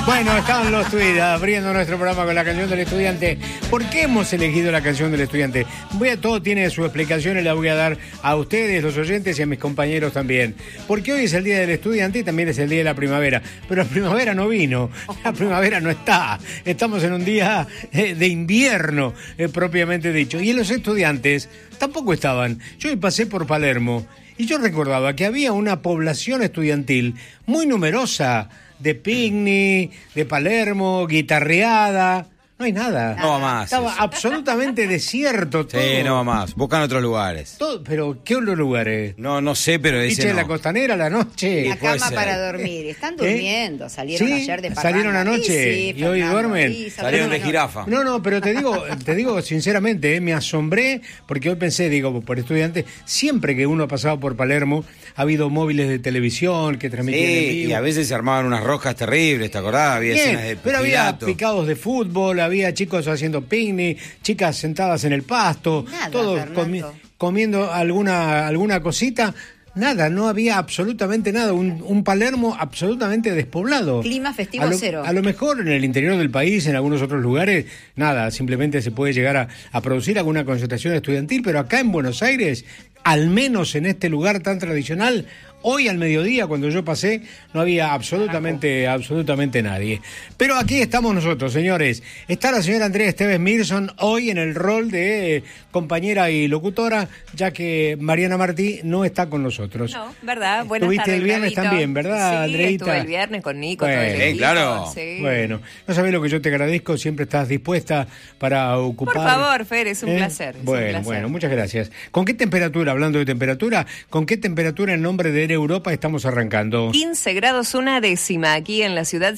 Bueno, estaban los tweets abriendo nuestro programa con la canción del estudiante. ¿Por qué hemos elegido la canción del estudiante? Todo tiene su explicación y la voy a dar a ustedes, los oyentes, y a mis compañeros también. Porque hoy es el día del estudiante y también es el día de la primavera. Pero la primavera no vino, la primavera no está. Estamos en un día de invierno, propiamente dicho. Y los estudiantes tampoco estaban. Yo hoy pasé por Palermo y yo recordaba que había una población estudiantil muy numerosa, de picnic, de Palermo, guitarreada. No hay nada. No va más. Estaba absolutamente desierto todo. Sí, no va más. Buscan otros lugares. Todo, pero ¿qué otros lugares? No sé, pero ese no. La costanera a la noche. La cama para dormir. Están durmiendo. Salieron ayer de parranda. Salieron anoche y hoy duermen. Salieron de jirafa. No, pero te digo sinceramente, me asombré porque hoy pensé, por estudiantes, siempre que uno ha pasado por Palermo ha habido móviles de televisión que transmitían en vivo. Y a veces se armaban unas roscas terribles, ¿te acordás? Había escenas de pero había picados de fútbol, había chicos haciendo picnic, chicas sentadas en el pasto, nada, todos comiendo alguna cosita. Nada, no había absolutamente nada, un Palermo absolutamente despoblado. Clima festivo cero. A lo mejor en el interior del país, en algunos otros lugares, nada, simplemente se puede llegar a producir alguna concentración estudiantil, pero acá en Buenos Aires, al menos en este lugar tan tradicional, hoy al mediodía, cuando yo pasé, no había absolutamente nadie. Pero aquí estamos nosotros, señores. Está la señora Andrea Esteves Mirson hoy en el rol de compañera y locutora, ya que Mariana Martí no está con nosotros. No, ¿verdad? Buenas tardes. Estuviste el viernes Carlito. también, ¿verdad, Andreita? Sí, estuve el viernes con Nico, bueno, todo el equipo. Claro. Sí. Bueno, no sabés lo que yo te agradezco, siempre estás dispuesta para ocupar... Por favor, Fer, es un placer. Bueno, muchas gracias. ¿Con qué temperatura, hablando de temperatura, con qué temperatura en nombre de Era Europa estamos arrancando? 15 grados una décima aquí en la ciudad,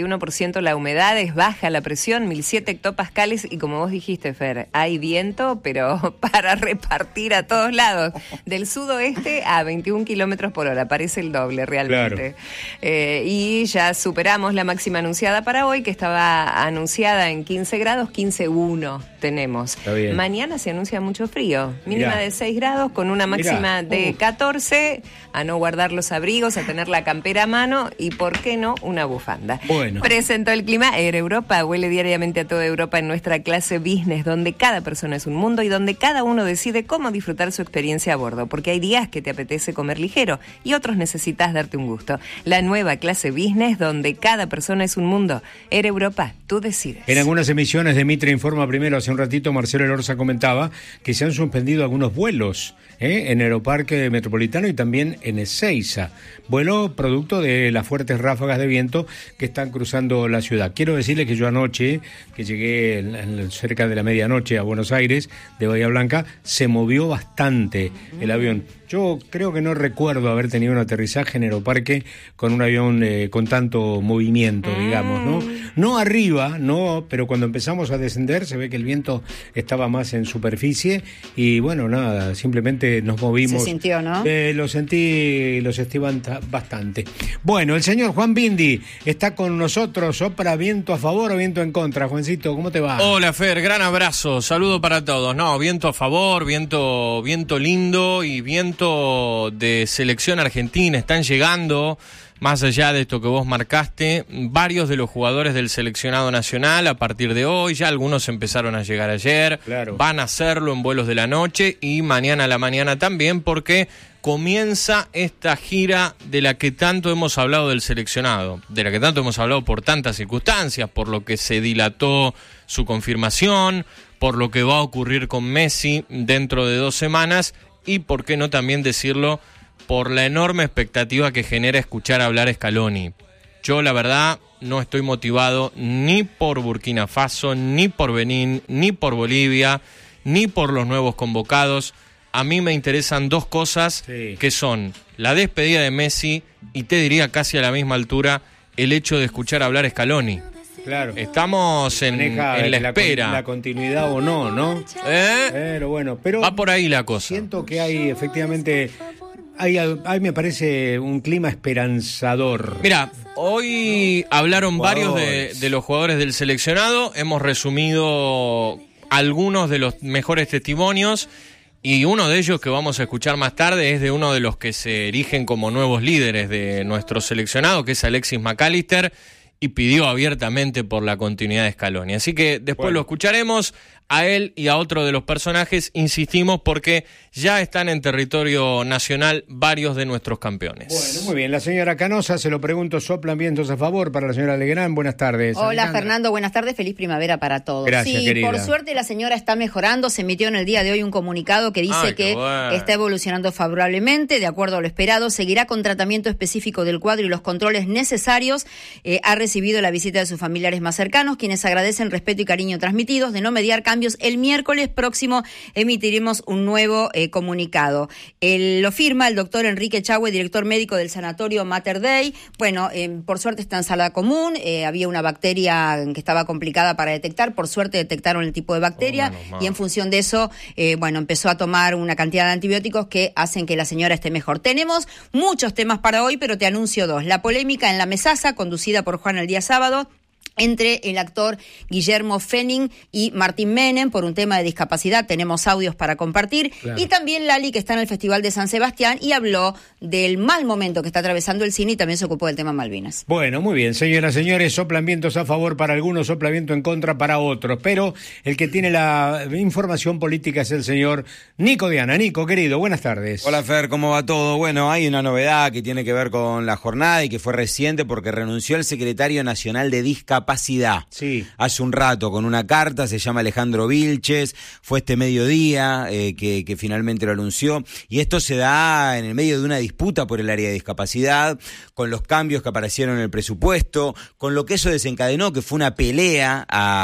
51% la humedad, es baja la presión, 1007 hectopascales y como vos dijiste, Fer, hay viento, pero para repartir a todos lados, del sudoeste a 21 kilómetros por hora, parece el doble realmente. Claro. Y ya superamos la máxima anunciada para hoy, que estaba anunciada en 15 grados, 15,1 tenemos. Está bien. Mañana se anuncia mucho frío, mínima de 6 grados con una máxima de 14, a no guardar los abrigos, a tener la campera a mano y, ¿por qué no?, una bufanda. Bueno. Presentó el clima Era Europa, huele diariamente a toda Europa en nuestra clase business, donde cada persona es un mundo y donde cada uno decide cómo disfrutar su experiencia a bordo, porque hay días que te apetece comer ligero y otros necesitas darte un gusto. La nueva clase business, donde cada persona es un mundo. Era Europa, tú decides. En algunas emisiones de Mitre Informa Primero, hace un ratito, Marcelo Elorza comentaba que se han suspendido algunos vuelos en Aeroparque Metropolitano y también en Ezeiza. Vuelo producto de las fuertes ráfagas de viento que están cruzando la ciudad. Quiero decirle que yo anoche, que llegué cerca de la medianoche a Buenos Aires, de Bahía Blanca, se movió bastante el avión. Yo creo que no recuerdo haber tenido un aterrizaje en Aeroparque con un avión con tanto movimiento, digamos, ¿no? No arriba, no, pero cuando empezamos a descender se ve que el viento estaba más en superficie y bueno, nada, simplemente nos movimos. Se sintió, ¿no? Lo sentí bastante. Bueno, el señor Juan Bindi está con nosotros. Sopra viento a favor o viento en contra. Juancito, ¿cómo te va? Hola, Fer, gran abrazo, saludo para todos. No, viento a favor, viento lindo y viento de selección argentina. Están llegando, más allá de esto que vos marcaste, varios de los jugadores del seleccionado nacional a partir de hoy. Ya algunos empezaron a llegar ayer, claro. Van a hacerlo en vuelos de la noche y mañana a la mañana también, porque comienza esta gira de la que tanto hemos hablado del seleccionado, de la que tanto hemos hablado por tantas circunstancias, por lo que se dilató su confirmación, por lo que va a ocurrir con Messi dentro de 2 semanas y, por qué no también decirlo, por la enorme expectativa que genera escuchar hablar a Scaloni. Yo, la verdad, no estoy motivado ni por Burkina Faso, ni por Benín, ni por Bolivia, ni por los nuevos convocados. A mí me interesan 2 cosas, que son la despedida de Messi y, te diría casi a la misma altura, el hecho de escuchar hablar a Scaloni. Claro. Estí en la espera. La continuidad o no, ¿no? Pero bueno, va por ahí la cosa. Siento que hay efectivamente... Hay me parece un clima esperanzador. Mira, hoy hablaron varios de los jugadores del seleccionado. Hemos resumido algunos de los mejores testimonios y uno de ellos que vamos a escuchar más tarde es de uno de los que se erigen como nuevos líderes de nuestro seleccionado, que es Alexis McAllister. y pidió abiertamente por la continuidad de Scaloni. Así que después lo escucharemos a él y a otro de los personajes, insistimos, porque ya están en territorio nacional varios de nuestros campeones. Bueno, muy bien. La señora Canosa, se lo pregunto, ¿soplan vientos a favor para la señora Legrand? Buenas tardes. Hola, Alejandra. Fernando, buenas tardes, feliz primavera para todos. Gracias, querida. Por suerte la señora está mejorando, se emitió en el día de hoy un comunicado que dice que está evolucionando favorablemente, de acuerdo a lo esperado, seguirá con tratamiento específico del cuadro y los controles necesarios, ha recibido la visita de sus familiares más cercanos, quienes agradecen el respeto y cariño transmitidos, de no mediar cambios. El miércoles próximo emitiremos un nuevo comunicado. Lo firma el doctor Enrique Chahue, director médico del sanatorio Mater Dei. Bueno, por suerte está en sala común, había una bacteria que estaba complicada para detectar, por suerte detectaron el tipo de bacteria y en función de eso, empezó a tomar una cantidad de antibióticos que hacen que la señora esté mejor. Tenemos muchos temas para hoy, pero te anuncio dos. La polémica en la mesaza, conducida por Juan el día sábado, entre el actor Guillermo Fenning y Martín Menem por un tema de discapacidad. Tenemos audios para compartir. Claro. Y también Lali, que está en el Festival de San Sebastián y habló del mal momento que está atravesando el cine y también se ocupó del tema Malvinas. Bueno, muy bien, señoras y señores, soplan vientos a favor para algunos, sopla viento en contra para otros, pero el que tiene la información política es el señor Nico Diana. Nico, querido, buenas tardes. Hola, Fer, ¿cómo va todo? Bueno, hay una novedad que tiene que ver con la jornada y que fue reciente porque renunció el secretario nacional de Discapacidad. Sí. Hace un rato con una carta, se llama Alejandro Vilches, fue este mediodía que finalmente lo anunció, y esto se da en el medio de una disputa por el área de discapacidad, con los cambios que aparecieron en el presupuesto, con lo que eso desencadenó, que fue una pelea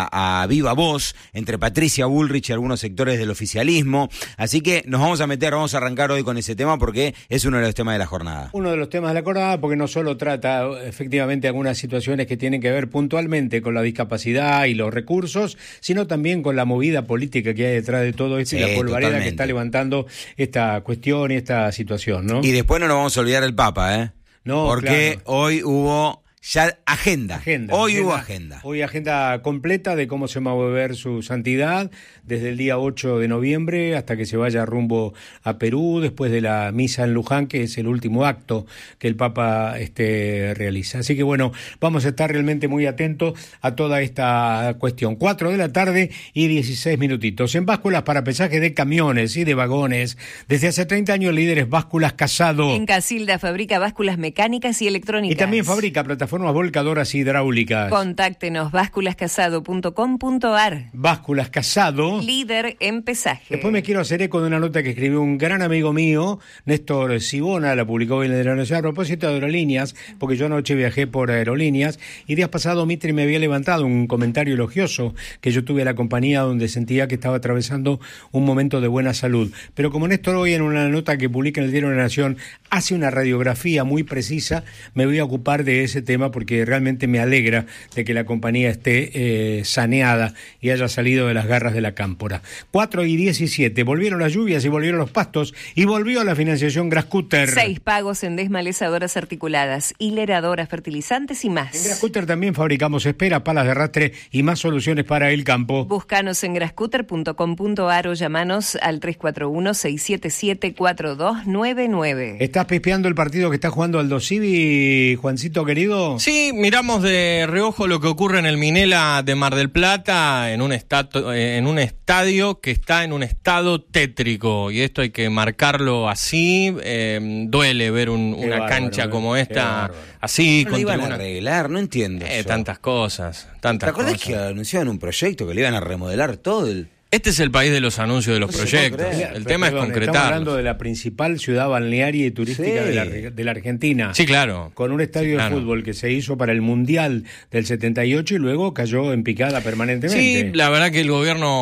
a viva voz entre Patricia Bullrich y algunos sectores del oficialismo, así que vamos a arrancar hoy con ese tema porque es uno de los temas de la jornada. Uno de los temas de la jornada porque no solo trata efectivamente algunas situaciones que tienen que ver puntualmente con la discapacidad y los recursos, sino también con la movida política que hay detrás de todo esto, sí, y la polvareda que está levantando esta cuestión y esta situación, ¿no? Y después no nos vamos a olvidar del Papa, ¿eh? No, porque claro, hoy hubo ya agenda. Hubo agenda. Hoy agenda completa de cómo se va a mover su santidad desde el día 8 de noviembre hasta que se vaya rumbo a Perú, después de la misa en Luján, que es el último acto que el Papa realiza. Así que bueno, vamos a estar realmente muy atentos a toda esta cuestión. 4 de la tarde y 16 minutitos. En básculas para pesaje de camiones y de vagones, desde hace 30 años líderes Básculas Casado. En Casilda fabrica básculas mecánicas y electrónicas. Y también fabrica plataformas volcadoras hidráulicas. Contáctenos básculascasado.com.ar. Básculas Casado, líder en pesaje. Después me quiero hacer eco de una nota que escribió un gran amigo mío, Néstor Sibona, la publicó hoy en el Nacional, a propósito de aerolíneas, porque yo anoche viajé por aerolíneas y días pasados Mitri me había levantado un comentario elogioso que yo tuve a la compañía donde sentía que estaba atravesando un momento de buena salud. Pero como Néstor hoy en una nota que publica en el Diario de la Nación hace una radiografía muy precisa, me voy a ocupar de ese tema porque realmente me alegra de que la compañía esté saneada y haya salido de las garras de la cámpora. 4:17, volvieron las lluvias y volvieron los pastos y volvió la financiación Grascutter. 6 pagos en desmalezadoras articuladas, hileradoras, fertilizantes y más. En Grascutter también fabricamos esperas, palas de arrastre y más soluciones para el campo. Búscanos en grascutter.com.ar o llamanos al 341-677-4299. ¿Estás pispeando el partido que está jugando Aldo Civi, Juancito querido? Sí, miramos de reojo lo que ocurre en el Minela de Mar del Plata, en un estadio que está en un estado tétrico, y esto hay que marcarlo así. Duele ver una bárbaro, cancha como esta así. No lo iban a arreglar, no entiendo. Tantas cosas, tantas cosas. ¿Te acuerdas que anunciaban un proyecto que le iban a remodelar todo el... Este es el país de los anuncios de los proyectos. El tema es concretar. Estamos hablando de la principal ciudad balnearia y turística de la Argentina. Sí, claro. Con un estadio de fútbol que se hizo para el Mundial del 78 y luego cayó en picada permanentemente. Sí, la verdad que el gobierno